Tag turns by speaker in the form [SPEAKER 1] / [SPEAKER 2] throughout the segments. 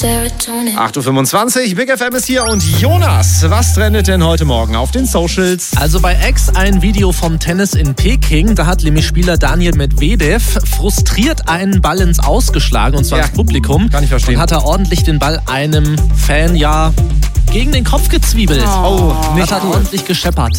[SPEAKER 1] Serotonin.
[SPEAKER 2] 8.25 Uhr, Big FM ist hier und Jonas, was trendet denn heute Morgen auf den Socials?
[SPEAKER 3] Also bei X ein Video vom Tennis in Peking. Da hat nämlich Spieler Daniil Medvedev frustriert einen Ball ins Ausgeschlagen, und zwar ins Publikum.
[SPEAKER 2] Kann ich verstehen.
[SPEAKER 3] Und hat er ordentlich den Ball einem Fan, gegen den Kopf gezwiebelt.
[SPEAKER 2] Nicht
[SPEAKER 3] Das hat
[SPEAKER 2] cool.
[SPEAKER 3] ordentlich gescheppert.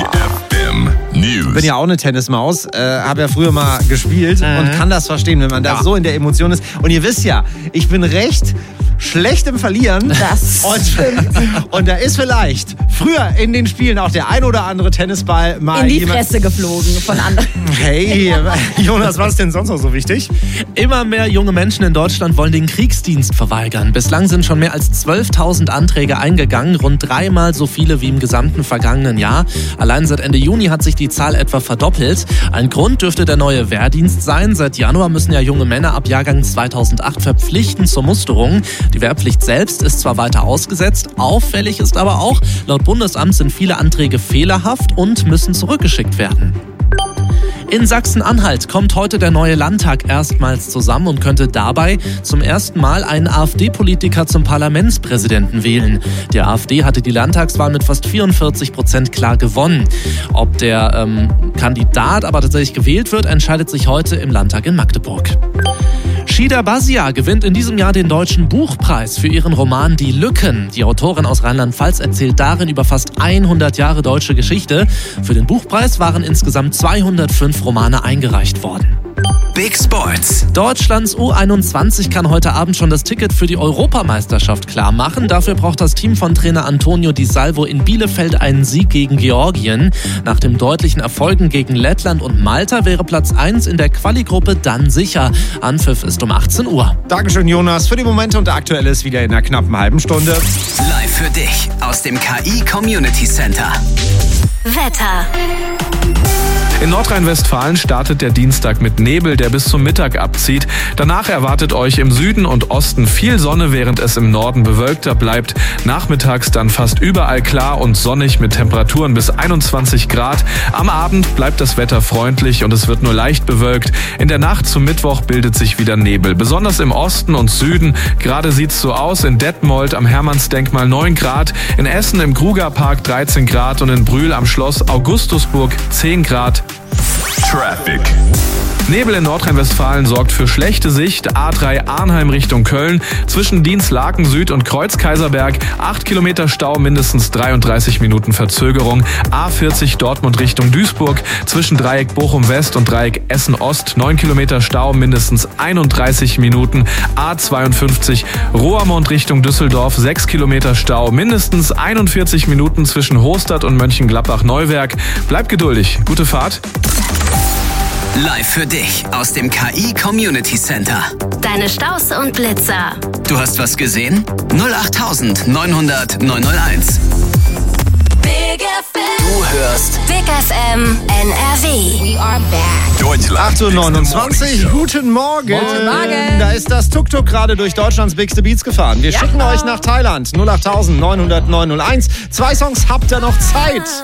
[SPEAKER 2] Ich bin ja auch eine Tennismaus, habe ja früher mal gespielt und kann das verstehen, wenn man da so in der Emotion ist. Und ihr wisst ja, ich bin recht schlecht im Verlieren.
[SPEAKER 4] Das
[SPEAKER 2] und da ist vielleicht früher in den Spielen auch der ein oder andere Tennisball mal
[SPEAKER 4] in die Fresse geflogen von anderen.
[SPEAKER 2] Hey, Jonas, was ist denn sonst noch so wichtig?
[SPEAKER 3] Immer mehr junge Menschen in Deutschland wollen den Kriegsdienst verweigern. Bislang sind schon mehr als 12.000 Anträge eingegangen, rund 3-mal so viele wie im gesamten vergangenen Jahr. Allein seit Ende Juni hat sich die Zahl etwa verdoppelt. Ein Grund dürfte der neue Wehrdienst sein. Seit Januar müssen ja junge Männer ab Jahrgang 2008 verpflichten zur Musterung. Die Wehrpflicht selbst ist zwar weiter ausgesetzt, auffällig ist aber auch, laut Bundesamt sind viele Anträge fehlerhaft und müssen zurückgeschickt werden. In Sachsen-Anhalt kommt heute der neue Landtag erstmals zusammen und könnte dabei zum ersten Mal einen AfD-Politiker zum Parlamentspräsidenten wählen. Die AfD hatte die Landtagswahl mit fast 44% klar gewonnen. Ob der Kandidat aber tatsächlich gewählt wird, entscheidet sich heute im Landtag in Magdeburg. Shida Basia gewinnt in diesem Jahr den Deutschen Buchpreis für ihren Roman Die Lücken. Die Autorin aus Rheinland-Pfalz erzählt darin über fast 100 Jahre deutsche Geschichte. Für den Buchpreis waren insgesamt 205 Romane eingereicht worden.
[SPEAKER 5] Big Sports.
[SPEAKER 3] Deutschlands U21 kann heute Abend schon das Ticket für die Europameisterschaft klar machen. Dafür braucht das Team von Trainer Antonio Di Salvo in Bielefeld einen Sieg gegen Georgien. Nach dem deutlichen Erfolgen gegen Lettland und Malta wäre Platz 1 in der Quali-Gruppe dann sicher. Anpfiff ist um 18 Uhr.
[SPEAKER 2] Dankeschön, Jonas, für die Momente und der Aktuelle ist wieder in einer knappen halben Stunde.
[SPEAKER 5] Live für dich aus dem KI Community Center.
[SPEAKER 1] Wetter.
[SPEAKER 6] In Nordrhein-Westfalen startet der Dienstag mit Nebel, der bis zum Mittag abzieht. Danach erwartet euch im Süden und Osten viel Sonne, während es im Norden bewölkter bleibt. Nachmittags dann fast überall klar und sonnig mit Temperaturen bis 21 Grad. Am Abend bleibt das Wetter freundlich und es wird nur leicht bewölkt. In der Nacht zum Mittwoch bildet sich wieder Nebel, besonders im Osten und Süden. Gerade sieht's so aus: in Detmold am Hermannsdenkmal 9 Grad, in Essen im Krugerpark 13 Grad und in Brühl am Schloss Augustusburg 10 Grad.
[SPEAKER 7] Traffic.
[SPEAKER 6] Nebel in Nordrhein-Westfalen sorgt für schlechte Sicht. A3 Arnheim Richtung Köln. Zwischen Dienstlaken Süd und Kreuz-Kaiserberg 8 Kilometer Stau, mindestens 33 Minuten Verzögerung. A40 Dortmund Richtung Duisburg. Zwischen Dreieck Bochum West und Dreieck Essen Ost 9 Kilometer Stau, mindestens 31 Minuten. A52 Roermond Richtung Düsseldorf 6 Kilometer Stau, mindestens 41 Minuten zwischen Hostadt und Mönchengladbach-Neuwerk. Bleibt geduldig. Gute Fahrt.
[SPEAKER 5] Live für dich aus dem KI Community Center.
[SPEAKER 1] Deine Staus und Blitzer.
[SPEAKER 5] Du hast was gesehen? 08900 901.
[SPEAKER 1] Big FM.
[SPEAKER 5] Du hörst
[SPEAKER 1] Big FM NRW. We are back.
[SPEAKER 7] Deutschland.
[SPEAKER 2] 8.29 Uhr, guten Morgen.
[SPEAKER 4] Guten Morgen.
[SPEAKER 2] Da ist das Tuk-Tuk gerade durch Deutschlands Bigste Beats gefahren. Wir schicken euch nach Thailand. 08900 901. 2 Songs habt ihr noch Zeit.